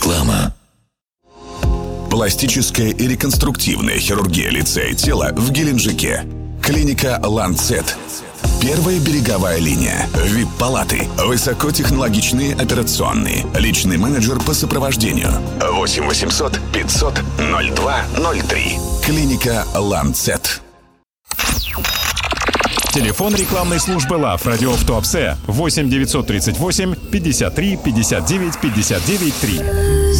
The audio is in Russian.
Реклама. Пластическая и реконструктивная хирургия лица и тела в Геленджике. Клиника «Ланцет». Первая береговая линия. ВИП-палаты. Высокотехнологичные операционные. Личный менеджер по сопровождению. 8 800 500 0203. Клиника «Ланцет». Телефон рекламной службы ЛАВ «Радио в Туапсе» 8 938 53 59 59 3.